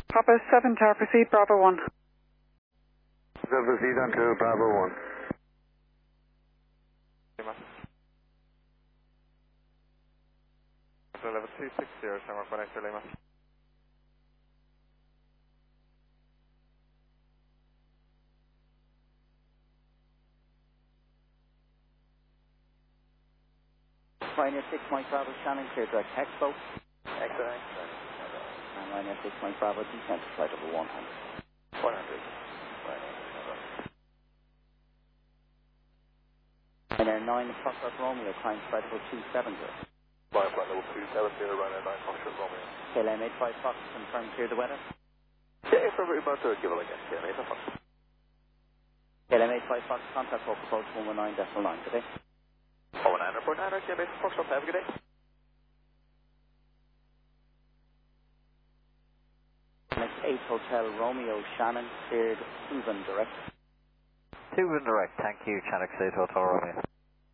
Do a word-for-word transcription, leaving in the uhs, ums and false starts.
Papa seven Tower proceed, Bravo one. seven proceed on to Bravo one. Level two six zero, Shamrock one X-ray Lima. Ryanair six Mike Bravo, Shannon, clear direct Expo. Excellent. And Ryanair six Mike Bravo, descent to flight over one hundred. one hundred. Ryanair nine Foxtrot Romeo, climb flight over two seventy. Flight level two seven zero, Ryanair nine Foxtrot Romeo. K L M eight five Fox, confirm clear the weather. Yeah, if we're about to give it again, K L M eight five Fox. K L M eight five Fox, contact Fox approach one one nine decimal nine today. oh nine report nine, K L M eight five Fox, have a good day. Next eight Hotel Romeo, Shannon, cleared Suvan direct. Suvan direct, thank you, Channel six Hotel Romeo.